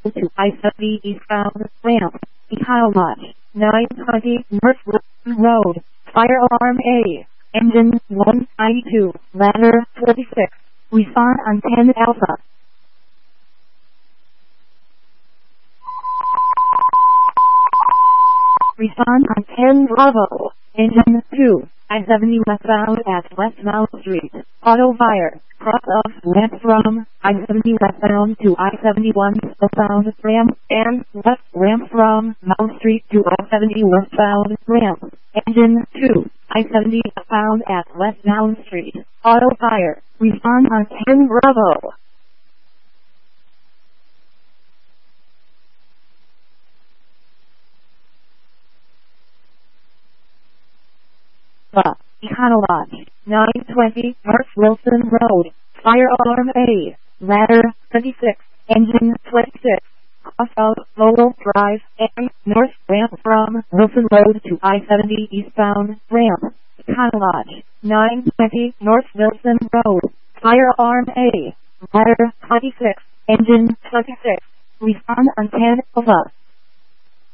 to I-70 eastbound, ramp, Econo Lodge, 920 North Wilson Road, fire alarm A, engine 192, ladder 46, respond on 10 Alpha. Respond on 10 Bravo, engine 2, I-70 westbound at Westmount Street, auto fire, cross of ramp from I-70 westbound to I-71 southbound ramp, and left ramp from Mount Street to I-70 westbound ramp, engine 2, I-70 westbound at Westmount Street, auto fire, respond on 10 Bravo. Econo Lodge, 920 North Wilson Road, fire alarm A, ladder 26, engine 26, cross of Lowell Drive, and north ramp from Wilson Road to I-70 eastbound ramp, Econo Lodge, 920 North Wilson Road, fire alarm A, ladder 26, engine 26, respond on 10 Alpha.